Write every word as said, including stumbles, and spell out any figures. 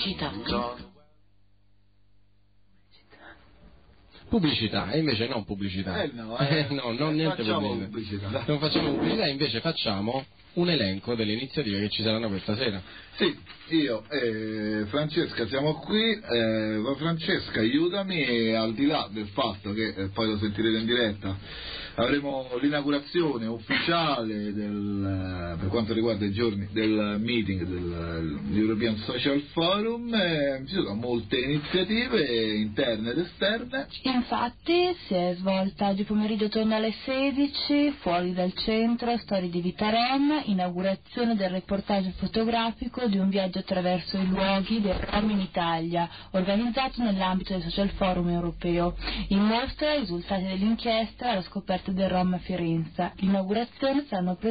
Pubblicità. Pubblicità, e invece non pubblicità. Eh no, eh, no, non eh, niente facciamo pubblicità. pubblicità. Non facciamo pubblicità, invece facciamo un elenco delle iniziative che ci saranno questa sera. Sì, io e Francesca siamo qui, eh, Francesca aiutami, e al di là del fatto che eh, poi lo sentirete in diretta, avremo l'inaugurazione ufficiale del, per quanto riguarda i giorni del meeting dell'European Social Forum, eh, ci sono molte iniziative interne ed esterne. Infatti si è svolta oggi pomeriggio torno alle sedici, fuori dal centro, storie di vita rom, inaugurazione del reportage fotografico di un viaggio attraverso i luoghi dei rom in Italia, organizzato nell'ambito del Social Forum europeo. In mostra i risultati dell'inchiesta alla scoperta del rom a Firenze. L'inaugurazione saranno